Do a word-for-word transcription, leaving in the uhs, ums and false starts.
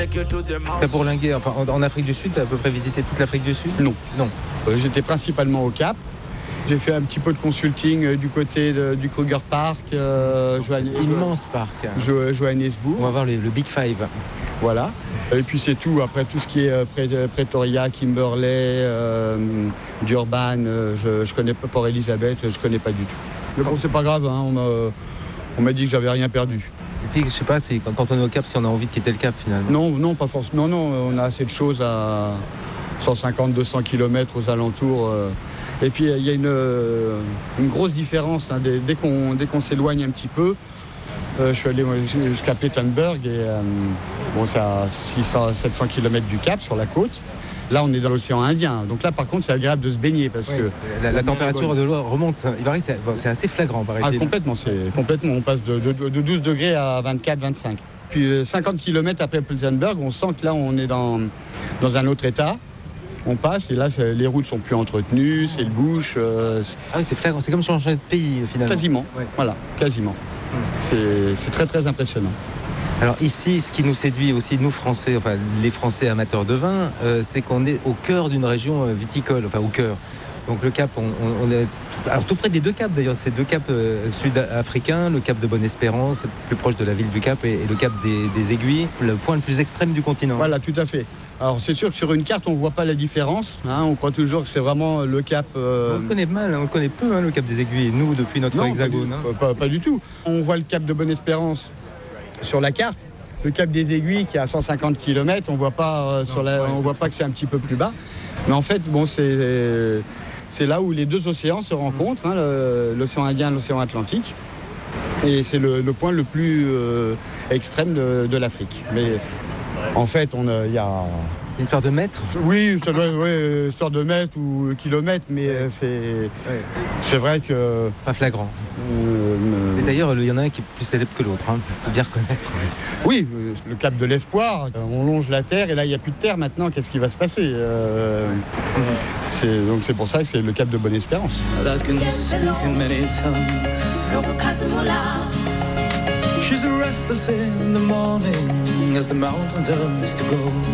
T'as bourlingué, enfin en, en Afrique du Sud, t'as à peu près visité toute l'Afrique du Sud? Non. Non. Euh, j'étais principalement au Cap. J'ai fait un petit peu de consulting euh, du côté de, du Kruger Park, euh, Johann- Immense parc. Jo- Johannesburg. On va voir les- le Big Five. Voilà. Et puis c'est tout. Après tout ce qui est euh, Pré- Pretoria, Kimberley, euh, Durban, euh, je, je connais pas Port Elizabeth, je connais pas du tout. Mais bon, c'est pas grave. Hein, on m'a, on m'a dit que j'avais rien perdu. Et puis, je sais pas, c'est quand, quand on est au Cap, si on a envie de quitter le Cap finalement. Non, non, pas forcément. Non, non, on a assez de choses à cent cinquante à deux cents kilomètres aux alentours. euh. Et puis il y a une, euh, une grosse différence hein, dès, dès qu'on, dès qu'on s'éloigne un petit peu. Euh, je suis allé jusqu'à Plettenberg et euh, bon, c'est à six cents à sept cents kilomètres du Cap sur la côte. Là, on est dans l'océan Indien. Donc là, par contre, c'est agréable de se baigner parce Ouais. que La, la la mer température est de l'eau remonte. Il paraît que c'est, bon, c'est assez flagrant, Ah, paraît-il. complètement, c'est complètement. On passe de, de, de douze degrés à vingt-quatre à vingt-cinq. Puis euh, cinquante kilomètres après Plettenberg, on sent que là, on est dans, dans un autre état. On passe et là, c'est- les routes sont plus entretenues, c'est le bush, euh, c'est- Ah oui, c'est flagrant. C'est comme si on changeait de pays finalement. quasiment. Ouais. Voilà, quasiment. C'est, c'est très très impressionnant. Alors ici, ce qui nous séduit aussi, nous Français, enfin les Français amateurs de vin, euh, c'est qu'on est au cœur d'une région euh, viticole, enfin au cœur. Donc le Cap, on, on- on est alors tout près des deux caps d'ailleurs, ces deux caps euh, sud-africains, le Cap de Bonne-Espérance, plus proche de la ville du Cap, et, et le Cap des, des Aiguilles, le point le plus extrême du continent. Voilà, tout à fait. Alors c'est sûr que sur une carte, on ne voit pas la différence. hein. On croit toujours que c'est vraiment le cap. euh, On le connaît mal, hein, on le connaît peu, hein, le Cap des Aiguilles, nous depuis notre Non, hexagone. pas, hein. du, pas- pas du tout. On voit le cap de Bonne-Espérance sur la carte. Le cap des Aiguilles qui est à cent cinquante kilomètres, on voit pas euh, sur la, ouais, on c'est voit ça. pas que c'est un petit peu plus bas. Mais en fait, bon, c'est c'est là où les deux océans se rencontrent, hein, le- l'océan Indien et l'océan Atlantique. Et c'est le, le point le plus euh, extrême de, de l'Afrique. Mais en fait, on a- il y a C'est une histoire de mètres. oui, ça doit être ouais, histoire de mètres ou kilomètres, mais euh, c'est c'est vrai que C'est pas flagrant. euh, Mais d'ailleurs, il y en a un qui est plus célèbre que l'autre, il faut bien reconnaître. oui, euh, le cap de l'espoir, euh, on longe la terre et là il n'y a plus de terre maintenant, qu'est-ce qui va se passer Euh, c'est, Donc c'est pour ça que c'est le cap de Bonne-Espérance. that can speak in many tongues. She's restless in the morning as the mountain turns to gold.